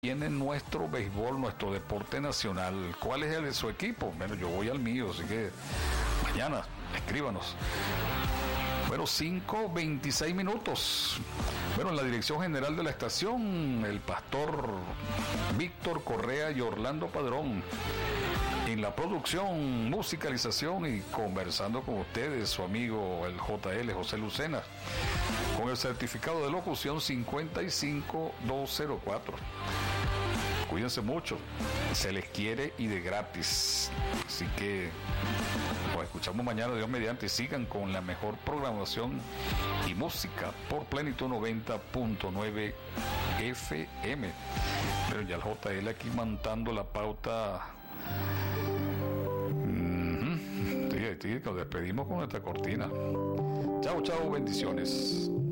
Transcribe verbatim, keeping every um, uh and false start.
Viene nuestro béisbol, nuestro deporte nacional. ¿Cuál es el de su equipo? Bueno, yo voy al mío, así que mañana escríbanos. Bueno, cinco veintiséis minutos. Bueno, en la dirección general de la estación, el pastor Víctor Correa y Orlando Padrón. En la producción, musicalización y conversando con ustedes, su amigo el J L, José Lucena, con el certificado de locución cincuenta y cinco dos cero cuatro. Cuídense mucho, se les quiere y de gratis. Así que nos escuchamos mañana, Dios mediante, y sigan con la mejor programación y música por Plenitud noventa punto nueve F M. Pero ya el J L aquí mandando la pauta. Mm-hmm. Sí, sí, nos despedimos con nuestra cortina. Chao, chao, bendiciones.